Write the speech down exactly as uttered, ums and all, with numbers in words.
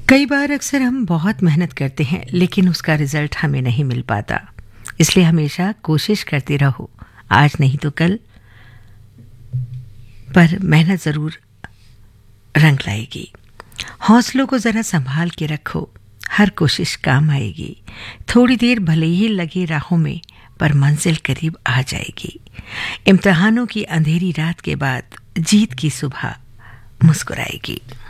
कई बार अक्सर हम बहुत मेहनत करते हैं लेकिन उसका रिजल्ट हमें नहीं मिल पाता। इसलिए हमेशा कोशिश करते रहो, आज नहीं तो कल, पर मेहनत ज़रूर रंग लाएगी। हौसलों को ज़रा संभाल के रखो, हर कोशिश काम आएगी। थोड़ी देर भले ही लगे राहों में, पर मंजिल करीब आ जाएगी। इम्तिहानों की अंधेरी रात के बाद जीत की सुबह मुस्कुराएगी।